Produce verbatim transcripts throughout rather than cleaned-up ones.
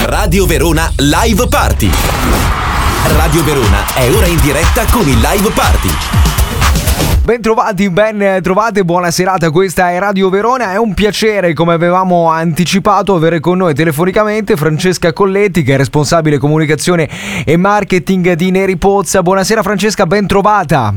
Radio Verona Live Party. Radio Verona è ora in diretta con il Live Party. Ben trovati, ben trovate, buona serata, questa è Radio Verona. È un piacere, come avevamo anticipato, avere con noi telefonicamente Francesca Colletti, che è responsabile comunicazione e marketing di Neri Pozza. Buonasera Francesca, ben trovata.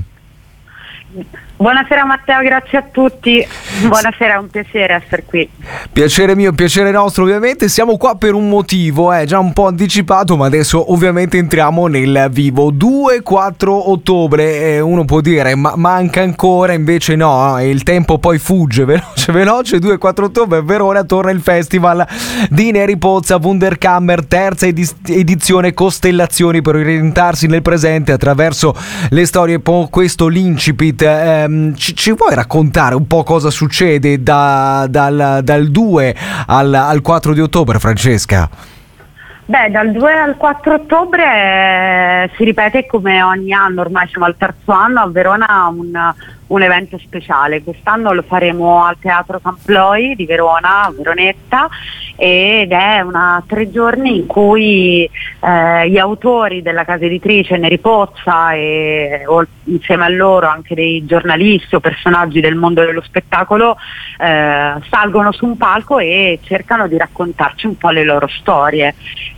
Buonasera Matteo, grazie a tutti. Buonasera, è un piacere essere qui. Piacere mio, piacere nostro ovviamente. Siamo qua per un motivo, è eh, già un po' anticipato, ma adesso ovviamente entriamo nel vivo. due quattro ottobre, eh, uno può dire ma manca ancora, invece no, il tempo poi fugge veloce veloce. due quattro ottobre a Verona torna il festival di Neri Pozza Wunderkammer, terza edis- edizione Costellazioni, per orientarsi nel presente attraverso le storie, po' questo l'incipit. eh, Ci, ci vuoi raccontare un po' cosa succede da, dal, dal due al, al quattro di ottobre, Francesca? Beh, dal due al quattro ottobre eh, si ripete come ogni anno, ormai siamo al terzo anno, a Verona un, un evento speciale. Quest'anno lo faremo al Teatro Camploi di Verona, a Veronetta, ed è una tre giorni in cui eh, gli autori della casa editrice Neri Pozza e o, insieme a loro anche dei giornalisti o personaggi del mondo dello spettacolo eh, salgono su un palco e cercano di raccontarci un po' le loro storie,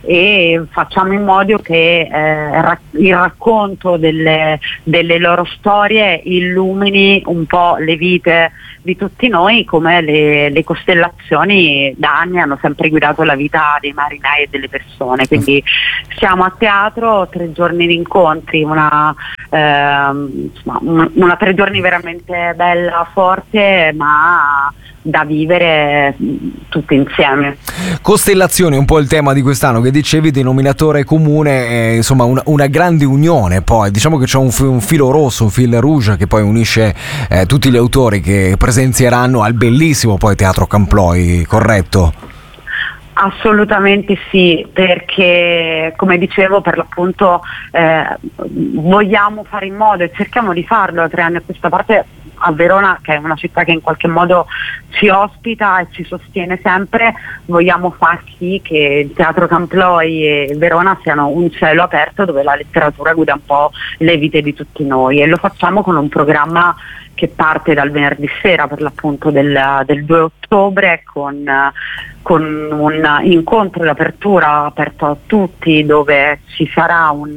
e facciamo in modo che eh, il racconto delle, delle loro storie illumini un po' le vite di tutti noi, come le, le costellazioni da anni hanno sempre guidato la vita dei marinai e delle persone. Quindi siamo a teatro, tre giorni di incontri, una, ehm, insomma, una tre giorni veramente bella, forte, ma da vivere tutti insieme. Costellazione è un po' il tema di quest'anno, che dicevi, denominatore comune, eh, insomma una, una grande unione. Poi diciamo che c'è un, un filo rosso, un fil rouge che poi unisce eh, tutti gli autori che presenzieranno al bellissimo poi Teatro Camploi, corretto? Assolutamente sì, perché come dicevo, per l'appunto eh, vogliamo fare in modo, e cerchiamo di farlo da tre anni a questa parte, a Verona, che è una città che in qualche modo ci ospita e ci sostiene sempre, vogliamo far sì che il Teatro Camploi e Verona siano un cielo aperto dove la letteratura guida un po' le vite di tutti noi, e lo facciamo con un programma che parte dal venerdì sera, per l'appunto del, del due ottobre, con, con un incontro d'apertura aperto a tutti, dove ci sarà un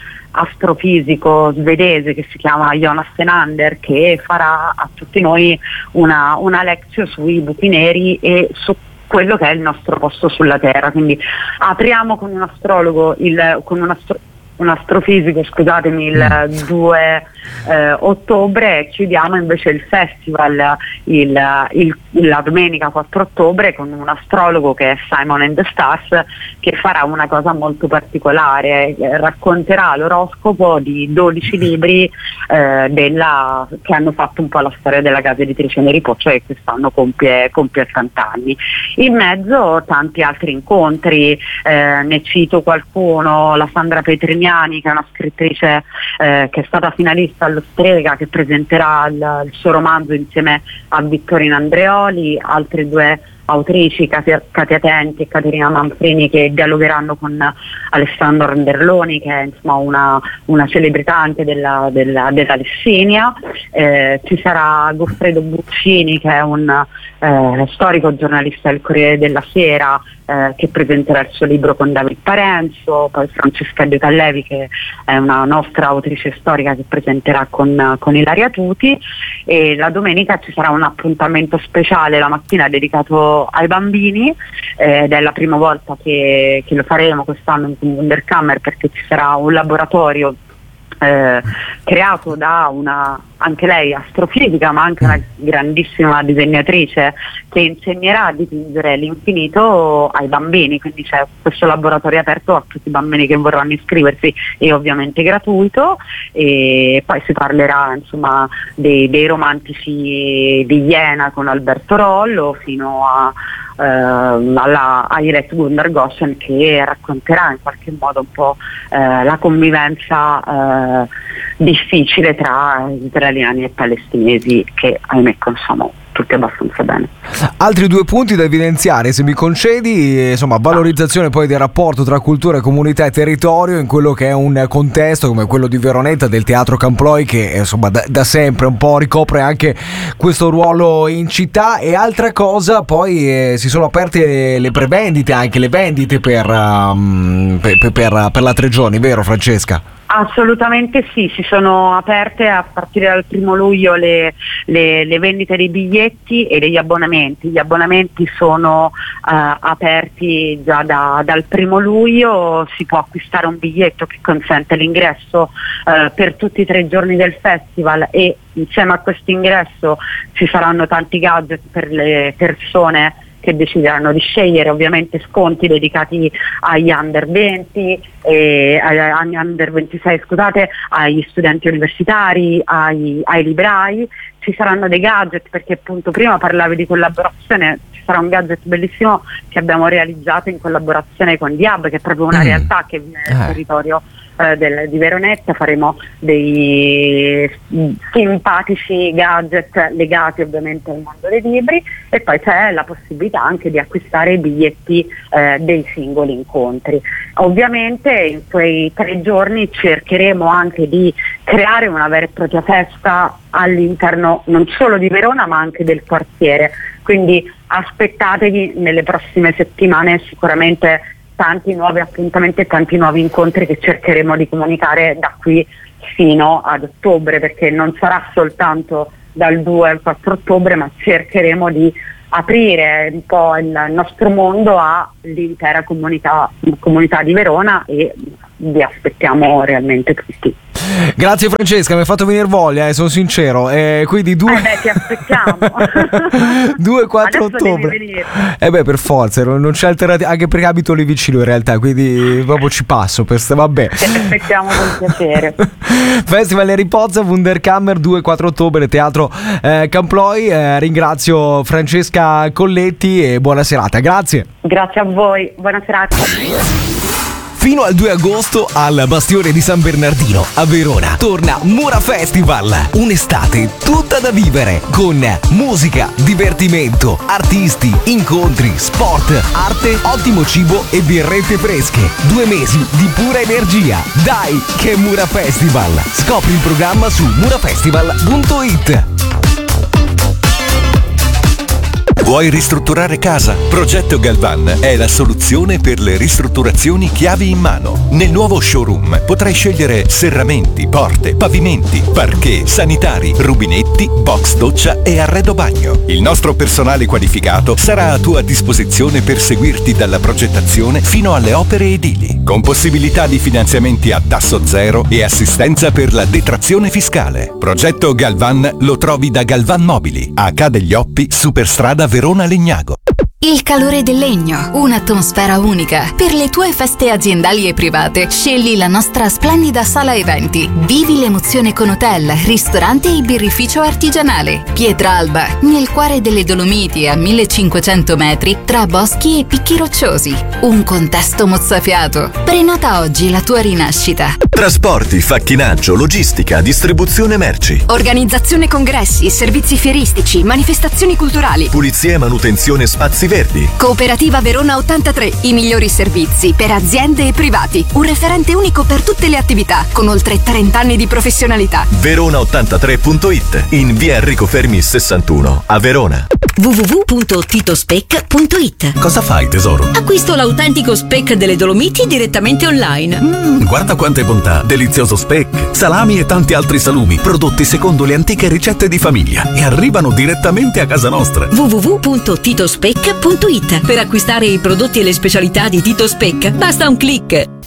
astrofisico svedese che si chiama Jonas Senander, che farà a tutti noi una, una lezione sui buchi neri e su quello che è il nostro posto sulla Terra. Quindi apriamo con un astrologo, il, con un, astro, un astrofisico, scusatemi, il due eh, ottobre, e chiudiamo invece il festival il, il, la domenica quattro ottobre con un astrologo che è Simon and the Stars, che farà una cosa molto particolare, eh, racconterà l'oroscopo di dodici libri eh, della, che hanno fatto un po' la storia della casa editrice Neri Pozza, che quest'anno compie, compie ottanta anni. In mezzo tanti altri incontri, eh, ne cito qualcuno: la Sandra Petrignani, che è una scrittrice eh, che è stata finalista allo Strega, che presenterà il, il suo romanzo insieme a Vittorino Andreoli, altre due autrici, Katia, Katia Tenti e Caterina Manfrini, che dialogheranno con Alessandro Anderloni, che è insomma una, una celebrità anche della, della, della Lessinia. Eh, ci sarà Goffredo Buccini, che è un eh, storico giornalista del Corriere della Sera, eh, che presenterà il suo libro con David Parenzo, poi Francesca De Tallevi, che è una nostra autrice storica, che presenterà con, con Ilaria Tuti, e la domenica ci sarà un appuntamento speciale la mattina dedicato ai bambini, eh, ed è la prima volta che, che lo faremo quest'anno in Wunderkammer, perché ci sarà un laboratorio eh, creato da una, anche lei astrofisica, ma anche una grandissima disegnatrice, che insegnerà a dipingere l'infinito ai bambini. Quindi c'è questo laboratorio aperto a tutti i bambini che vorranno iscriversi, e ovviamente gratuito, e poi si parlerà insomma dei, dei romantici di Iena con Alberto Rollo, fino a Uh, alla Airet Gundergoschen, che racconterà in qualche modo un po' uh, la convivenza uh, difficile tra israeliani e palestinesi, che ahimè sono tutti abbastanza bene. Altri due punti da evidenziare, se mi concedi, insomma, valorizzazione poi del rapporto tra cultura, comunità e territorio in quello che è un contesto come quello di Veronetta, del Teatro Camploi, che insomma da, da sempre un po' ricopre anche questo ruolo in città. E altra cosa, poi eh, si sono aperte le prevendite, anche le vendite per, um, per, per, per, per la tre giorni, vero Francesca? Assolutamente sì, si sono aperte a partire dal primo luglio le, le, le vendite dei biglietti e degli abbonamenti. Gli abbonamenti sono uh, aperti già da, dal primo luglio, si può acquistare un biglietto che consente l'ingresso uh, per tutti i tre giorni del festival, e insieme a questo ingresso ci saranno tanti gadget per le persone che decideranno di scegliere, ovviamente sconti dedicati agli under venti, eh, agli under ventisei, scusate, agli studenti universitari, ai, ai librai. Ci saranno dei gadget, perché appunto prima parlavi di collaborazione, ci sarà un gadget bellissimo che abbiamo realizzato in collaborazione con Diab, che è proprio una mm. realtà che viene nel territorio eh, del, di Veronetta. Faremo dei simpatici gadget legati ovviamente al mondo dei libri, e poi c'è la possibilità anche di acquistare i biglietti eh, dei singoli incontri. Ovviamente in quei tre giorni cercheremo anche di creare una vera e propria festa all'interno non solo di Verona ma anche del quartiere, quindi aspettatevi nelle prossime settimane sicuramente tanti nuovi appuntamenti e tanti nuovi incontri che cercheremo di comunicare da qui fino ad ottobre, perché non sarà soltanto dal due al quattro ottobre, ma cercheremo di aprire un po' il nostro mondo all'intera comunità, comunità di Verona, e vi aspettiamo realmente tutti. Grazie Francesca, mi hai fatto venire voglia, eh, sono sincero. Eh, quindi due... Eh beh, ti aspettiamo. due quattro ottobre. Eh beh, per forza, non c'è alternativa, anche perché abito lì vicino in realtà, quindi proprio ci passo per sta... vabbè. Ti aspettiamo con piacere. Festival Harry Potter, Wunderkammer, due e quattro ottobre, Teatro eh, Camploi. Eh, ringrazio Francesca Colletti e buona serata, grazie. Grazie a voi, buona serata. Fino al due agosto al Bastione di San Bernardino a Verona torna Mura Festival, un'estate tutta da vivere con musica, divertimento, artisti, incontri, sport, arte, ottimo cibo e birrette fresche. Due mesi di pura energia. Dai che è Mura Festival! Scopri il programma su murafestival punto it. Vuoi ristrutturare casa? Progetto Galvan è la soluzione per le ristrutturazioni chiavi in mano. Nel nuovo showroom potrai scegliere serramenti, porte, pavimenti, parquet, sanitari, rubinetti, box doccia e arredo bagno. Il nostro personale qualificato sarà a tua disposizione per seguirti dalla progettazione fino alle opere edili, con possibilità di finanziamenti a tasso zero e assistenza per la detrazione fiscale. Progetto Galvan lo trovi da Galvan Mobili, a Ca' degli Oppi, Superstrada Verona Legnago. Il calore del legno, un'atmosfera unica. Per le tue feste aziendali e private, scegli la nostra splendida sala eventi. Vivi l'emozione con hotel, ristorante e birrificio artigianale. Pietralba, nel cuore delle Dolomiti, a millecinquecento metri, tra boschi e picchi rocciosi. Un contesto mozzafiato. Prenota oggi la tua rinascita. Trasporti, facchinaggio, logistica, distribuzione merci. Organizzazione congressi, servizi fieristici, manifestazioni culturali. Pulizia e manutenzione spazi verdi. Cooperativa Verona ottantatré, i migliori servizi per aziende e privati. Un referente unico per tutte le attività, con oltre trenta anni di professionalità. verona ottantatré punto it, in via Enrico Fermi sessantuno, a Verona. w w w punto titospec punto it. Cosa fai, tesoro? Acquisto l'autentico speck delle Dolomiti direttamente online. Mm, guarda quante bontà! Delizioso speck, salami e tanti altri salumi, prodotti secondo le antiche ricette di famiglia e arrivano direttamente a casa nostra. w w w punto titospec punto it. Per acquistare i prodotti e le specialità di Tito Speck basta un click.